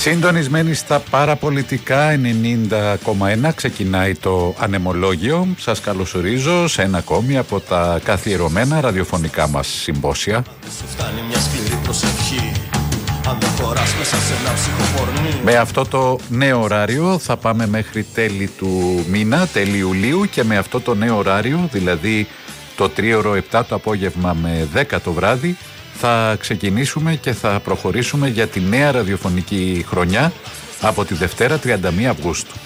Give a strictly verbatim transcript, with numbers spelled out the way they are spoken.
Συντονισμένοι στα παραπολιτικά ενενήντα κόμμα ένα ξεκινάει το ανεμολόγιο. Σας καλωσορίζω σε ένα ακόμη από τα καθιερωμένα ραδιοφωνικά μας συμπόσια. Με αυτό το νέο ωράριο θα πάμε μέχρι τέλη του μήνα, τέλη Ιουλίου, και με αυτό το νέο ωράριο, δηλαδή το τρίωρο επτά το απόγευμα με δέκα το βράδυ, θα ξεκινήσουμε και θα προχωρήσουμε για τη νέα ραδιοφωνική χρονιά από τη Δευτέρα τριάντα μία Αυγούστου.